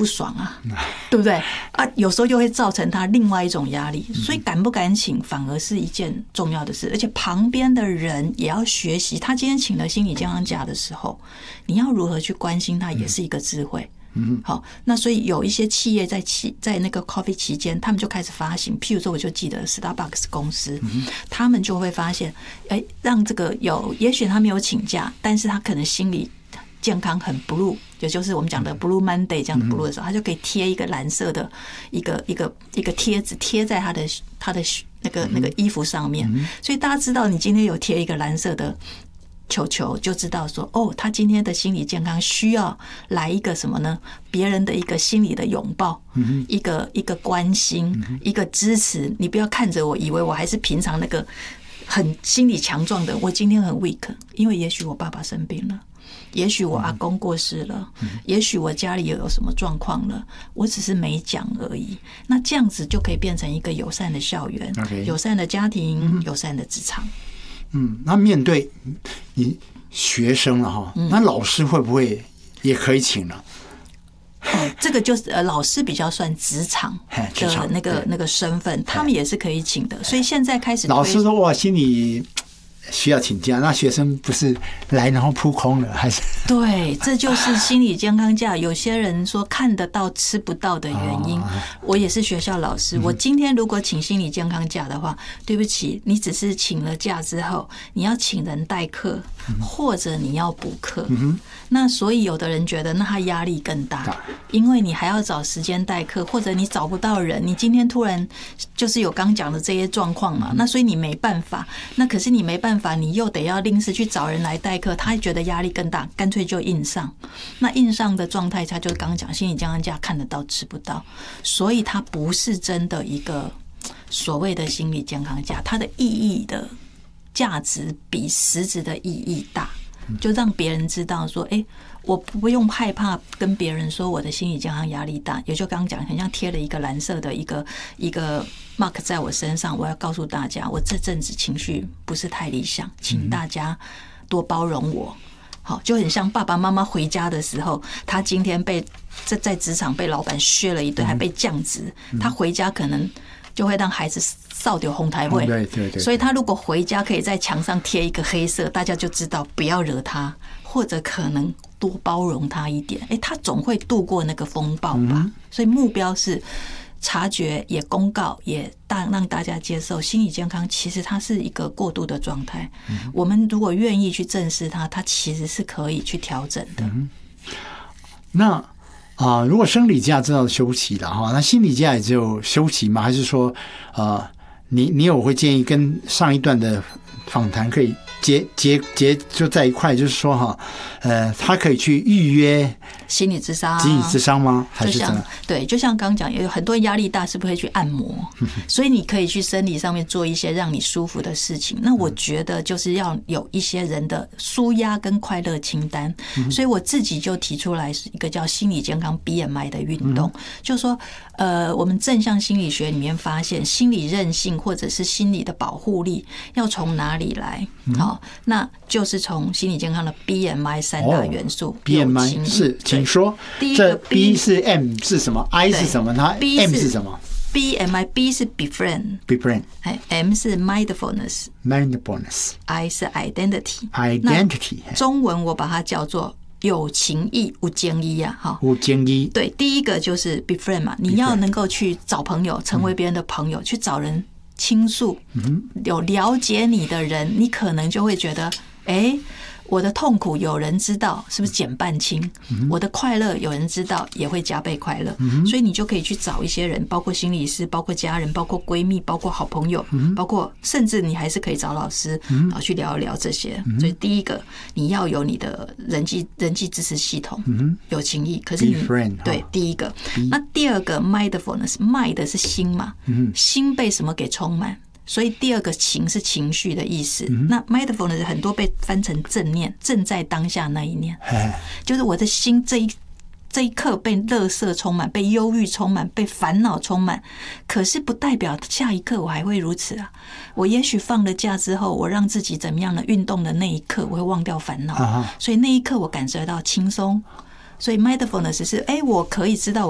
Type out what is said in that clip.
不爽啊，对不对啊？有时候就会造成他另外一种压力，所以敢不敢请反而是一件重要的事，而且旁边的人也要学习。他今天请了心理健康假的时候，你要如何去关心他，也是一个智慧。好，那所以有一些企业在那个 COVID 期间，他们就开始发行，譬如说我就记得 Starbucks 公司，他们就会发现，让这个也许他没有请假，但是他可能心理健康很 blue， 也就是我们讲的 Blue Monday 这样的 blue 的时候，他就可以贴一个蓝色的一个贴纸贴在他的那个衣服上面，所以大家知道你今天有贴一个蓝色的球球，就知道说他今天的心理健康需要来一个什么呢？别人的一个心理的拥抱，一个关心，一个支持。你不要看着我，以为我还是平常那个很心理强壮的，我今天很 weak， 因为也许我爸爸生病了，也许我阿公过世了，也许我家里有什么状况了，我只是没讲而已。那这样子就可以变成一个友善的校园，友善的家庭，友善的职场。 那面对你学生了哈，那老师会不会也可以请呢？ 这个就是老师比较算职场的那个身份，他们也是可以请的。所以现在开始老师说哇，心里需要请假，那学生不是来然后扑空了，还是？ 对，这就是心理健康假。有些人说看得到吃不到的原因。我也是学校老师，我今天如果请心理健康假的话，对不起，你只是请了假之后，你要请人代课，或者你要补课。那所以有的人觉得，那他压力更大，因为你还要找时间代课，或者你找不到人，你今天突然就是有刚讲的这些状况嘛，那所以你没办法。那可是你没办法，你又得要临时去找人来代课，他觉得压力更大，干脆就硬上。那硬上的状态，他就刚刚讲心理健康假看得到吃不到，所以它不是真的一个所谓的心理健康假，它的意义的价值比实质的意义大，就让别人知道说，我不用害怕跟别人说我的心理健康压力大，也就刚刚讲，很像贴了一个蓝色的一个 mark 在我身上，我要告诉大家，我这阵子情绪不是太理想，请大家多包容我。好，就很像爸爸妈妈回家的时候，他今天在职场被老板削了一顿，还被降职，他回家可能就会让孩子扫丢红台会， 对， 所以他如果回家可以在墙上贴一个黑色，大家就知道不要惹他，或者可能多包容他一点，他总会度过那个风暴吧。所以目标是察觉，也公告，也让大家接受心理健康其实它是一个过渡的状态，我们如果愿意去正视它，它其实是可以去调整的。 那如果生理假知道休息了哈，那心理假也只有休息吗？还是说你有会建议跟上一段的访谈可以结就在一块，就是说哈，他可以去预约心理咨商吗？还是怎么？ 对，就像刚刚讲，有很多压力大是不会去按摩，所以你可以去生理上面做一些让你舒服的事情。那我觉得就是要有一些人的抒压跟快乐清单，所以我自己就提出来是一个叫心理健康 BMI 的运动，就是说我们正向心理学里面发现，心理韧性或者是心理的保护力要从哪里来？好，那就是从心理健康的 BMI 三大元素。 BMI 是，请说。这 B 是 M 是什么 ？I 是什么？它 M 是什么 ？BMI B 是 befriend，M 是 mindfulness，I 是 identity。中文我把它叫做有情义、无情义啊，哈， 无情义。 对，第一个就是 befriend 嘛，你要能够去找朋友，成为别人的朋友，去找人倾诉，有了解你的人，你可能就会觉得，我的痛苦有人知道，是不是减半轻？我的快乐有人知道，也会加倍快乐。所以你就可以去找一些人，包括心理师，包括家人，包括闺蜜，包括好朋友，包括甚至你还是可以找老师，然后去聊一聊这些。所以第一个，你要有你的人际支持系统，有情谊。可是你对第一个，那第二个 mindfulness，mind 的是心嘛，心被什么给充满？所以第二个情是情绪的意思，那 mindfulness 很多被翻成正念，正在当下那一念，就是我的心这一刻被垃圾充满，被忧郁充满，被烦恼充满，可是不代表下一刻我还会如此啊。我也许放了假之后，我让自己怎么样的运动的那一刻，我会忘掉烦恼，所以那一刻我感受到轻松。所以 mindfulness 是我可以知道